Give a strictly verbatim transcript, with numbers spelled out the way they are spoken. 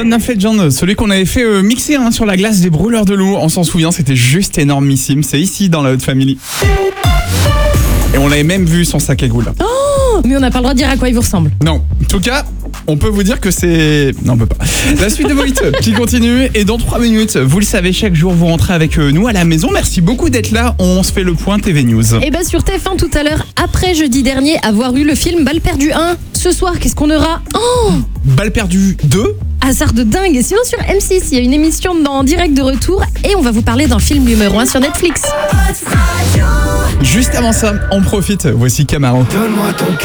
Son of Legend, celui qu'on avait fait euh, mixer hein, sur la glace des Brûleurs de Loup. On s'en souvient, c'était juste énormissime. C'est ici dans la Haute Family. Et on l'avait même vu son sac à goule. Oh, mais on n'a pas le droit de dire à quoi il vous ressemble. Non, en tout cas, on peut vous dire que c'est... Non, on peut pas. La suite de vos hits qui continue. Et dans trois minutes, vous le savez, chaque jour, vous rentrez avec nous à la maison. Merci beaucoup d'être là. On se fait le point T V News. Et bien sur T F un tout à l'heure, après jeudi dernier, avoir eu le film Balle perdue un. Ce soir, qu'est-ce qu'on aura? Oh, Balle perdue deux. hasard de dingue. Et sinon sur M six, il y a une émission en direct de retour. Et on va vous parler d'un film numéro un sur Netflix. Juste avant ça, on profite. Voici Camaro. Donne-moi ton